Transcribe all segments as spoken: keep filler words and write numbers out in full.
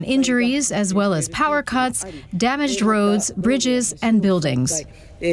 Injuries, as well as power cuts, damaged roads, bridges, and buildings.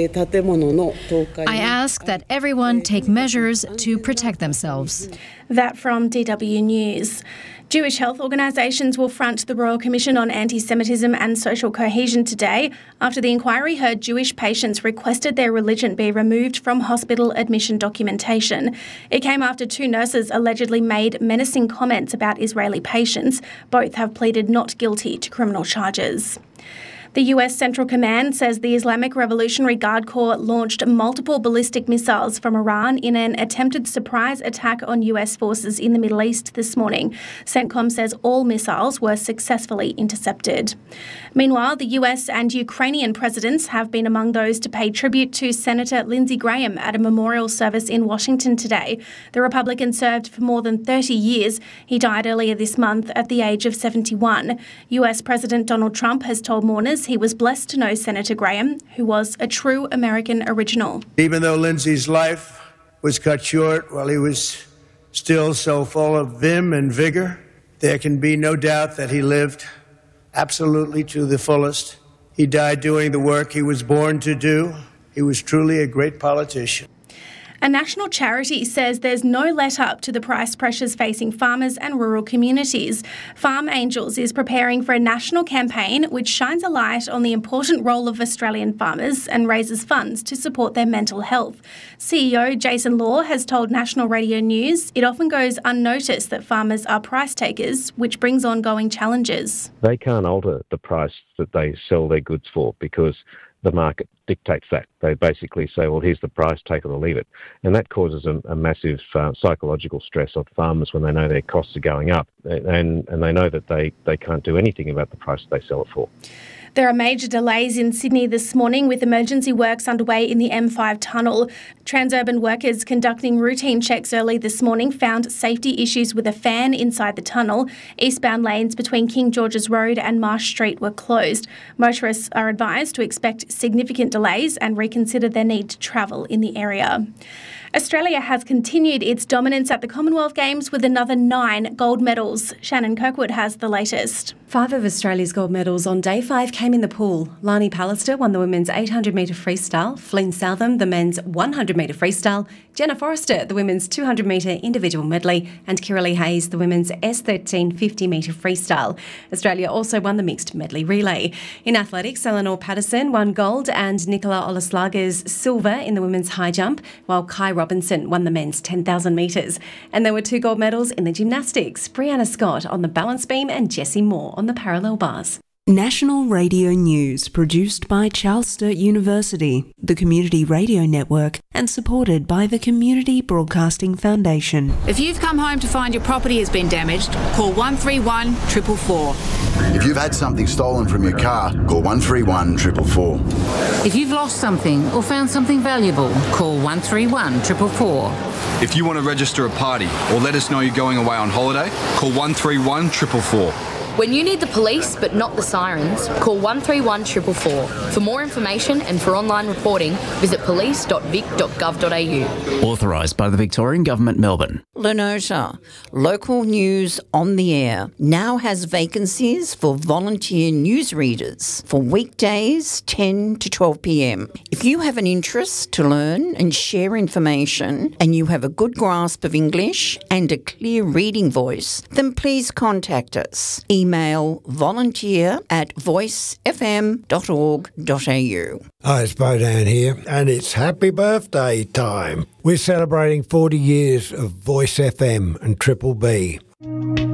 I ask that everyone take measures to protect themselves. That from D W News. Jewish health organisations will front the Royal Commission on Anti-Semitism and Social Cohesion today after the inquiry heard Jewish patients requested their religion be removed from hospital admission documentation. It came after two nurses allegedly made menacing comments about Israeli patients. Both have pleaded not guilty to criminal charges. The U S Central Command says the Islamic Revolutionary Guard Corps launched multiple ballistic missiles from Iran in an attempted surprise attack on U S forces in the Middle East this morning. CENTCOM says all missiles were successfully intercepted. Meanwhile, the U S and Ukrainian presidents have been among those to pay tribute to Senator Lindsey Graham at a memorial service in Washington today. The Republican served for more than thirty years. He died earlier this month at the age of seventy-one. U S President Donald Trump has told mourners he was blessed to know Senator Graham, who was a true American original. Even though Lindsey's life was cut short while he was still so full of vim and vigor, there can be no doubt that he lived absolutely to the fullest. He died doing the work he was born to do. He was truly a great politician. A national charity says there's no let-up to the price pressures facing farmers and rural communities. Farm Angels is preparing for a national campaign which shines a light on the important role of Australian farmers and raises funds to support their mental health. C E O Jason Law has told National Radio News it often goes unnoticed that farmers are price takers, which brings ongoing challenges. They can't alter the price that they sell their goods for because the market dictates that. They basically say, well, here's the price, take it or leave it. And that causes a, a massive uh, psychological stress on farmers when they know their costs are going up and, and they know that they, they can't do anything about the price they sell it for. There are major delays in Sydney this morning with emergency works underway in the M five tunnel. Transurban workers conducting routine checks early this morning found safety issues with a fan inside the tunnel. Eastbound lanes between King George's Road and Marsh Street were closed. Motorists are advised to expect significant delays and reconsider their need to travel in the area. Australia has continued its dominance at the Commonwealth Games with another nine gold medals. Shannon Kirkwood has the latest. Five of Australia's gold medals on day five came in the pool. Lani Pallister won the women's eight hundred metre freestyle, Flynn Southam the men's one hundred metre freestyle, Jenna Forrester the women's two hundred metre individual medley, and Kiralee Hayes the women's S thirteen fifty metre freestyle. Australia also won the mixed medley relay. In athletics, Eleanor Patterson won gold and Nicola Olaslaga's silver in the women's high jump, while Kai Robinson won the men's ten thousand metres. And there were two gold medals in the gymnastics, Brianna Scott on the balance beam and Jessie Moore on the parallel bars. National Radio News, produced by Charles Sturt University, the Community Radio Network, and supported by the Community Broadcasting Foundation. If you've come home to find your property has been damaged, call one three one, four four four. If you've had something stolen from your car, call one three one, four four four. If you've lost something or found something valuable, call one three one, four four four. If you want to register a party or let us know you're going away on holiday, call one three one, four four four. When you need the police but not the sirens, call one three one, four four four. For more information and for online reporting, visit police dot vic dot gov dot a u. Authorised by the Victorian Government, Melbourne. Lenota, local news on the air, now has vacancies for volunteer newsreaders for weekdays ten to twelve p m. If you have an interest to learn and share information and you have a good grasp of English and a clear reading voice, then please contact us. Email volunteer at voice f m dot org dot a u. Hi, it's Bodan here, and it's happy birthday time. We're celebrating forty years of Voice F M and Triple B.